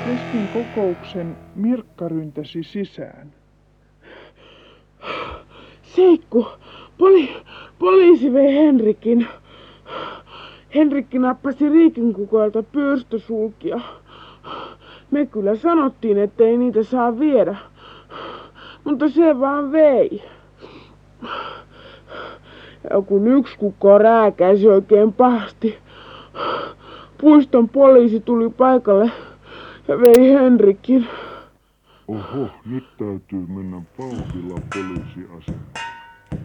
Kesken kokouksen Mirkka ryntäsi sisään. Seikku, poliisi vei Henrikin. Henrikki nappasi Riikin kukoilta pyrstösulkia. Me kyllä sanottiin, ettei niitä saa viedä, mutta se vaan vei. Ja kun yksi kukko rääkäisi oikein pahasti, puiston poliisi tuli paikalle ja vei Henrikin. Oho, nyt täytyy mennä vauhdilla poliisiasemalle.